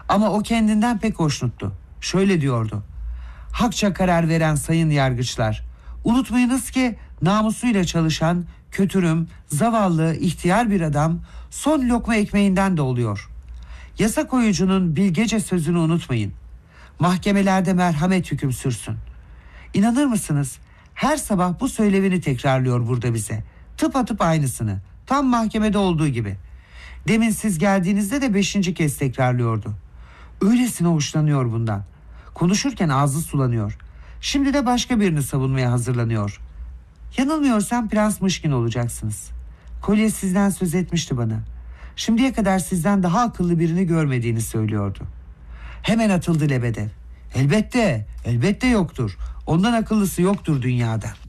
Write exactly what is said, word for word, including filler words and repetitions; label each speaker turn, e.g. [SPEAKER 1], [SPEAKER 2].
[SPEAKER 1] Ama o kendinden pek hoşnuttu. Şöyle diyordu: hakça karar veren sayın yargıçlar, unutmayınız ki namusuyla çalışan, kötürüm, zavallı, ihtiyar bir adam son lokma ekmeğinden de oluyor. Yasa koyucunun bilgece sözünü unutmayın. Mahkemelerde merhamet hüküm sürsün. İnanır mısınız? Her sabah bu söylevini tekrarlıyor burada bize. Tıpatıp aynısını. Tam mahkemede olduğu gibi. Demin siz geldiğinizde de beşinci kez tekrarlıyordu. Öylesine hoşlanıyor bundan. Konuşurken ağzı sulanıyor. Şimdi de başka birini savunmaya hazırlanıyor. Yanılmıyorsam Prens Mışkin olacaksınız. Kolye sizden söz etmişti bana. Şimdiye kadar sizden daha akıllı birini görmediğini söylüyordu. Hemen atıldı Lebedev. Elbette, elbette yoktur. Ondan akıllısı yoktur dünyada.